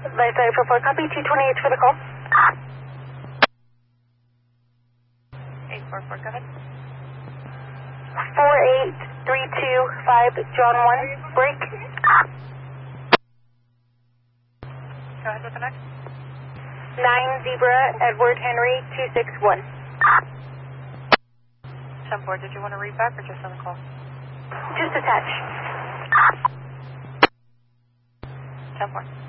Light 44, copy 228 for the call. 844, go ahead. 48325 John 1, break. Go ahead with the next. 9 Zebra, Edward Henry 261. 10-4, did you want to read back or just on the call? Just attach. 10-4.